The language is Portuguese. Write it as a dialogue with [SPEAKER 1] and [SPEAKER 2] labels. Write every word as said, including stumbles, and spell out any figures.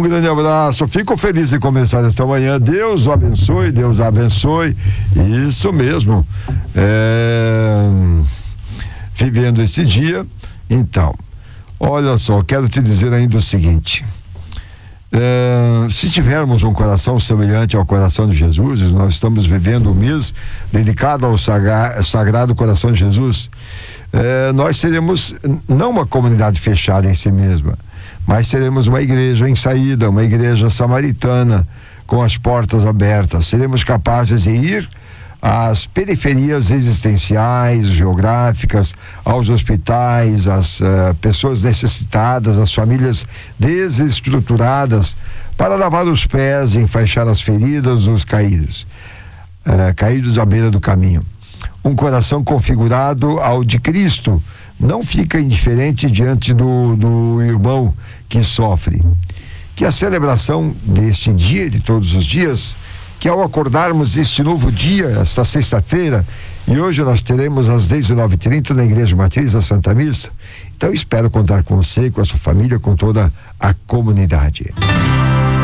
[SPEAKER 1] grande abraço, fico feliz em começar esta manhã. Deus o abençoe, Deus a abençoe. Isso mesmo. É... Vivendo esse dia, então, olha só, quero te dizer ainda o seguinte. É, se tivermos um coração semelhante ao coração de Jesus, nós estamos vivendo um mês dedicado ao sagra, Sagrado Coração de Jesus, é, nós seremos não uma comunidade fechada em si mesma, mas seremos uma igreja em saída, uma igreja samaritana com as portas abertas. Seremos capazes de ir às periferias existenciais, geográficas, aos hospitais, às uh, pessoas necessitadas, às famílias desestruturadas, para lavar os pés e enfaixar as feridas dos caídos, uh, caídos à beira do caminho. Um coração configurado ao de Cristo não fica indiferente diante do, do irmão que sofre. Que a celebração deste dia, de todos os dias, que ao acordarmos este novo dia, esta sexta-feira, e hoje nós teremos às dezenove e trinta na Igreja Matriz, a Santa Missa. Então espero contar com você, com a sua família, com toda a comunidade.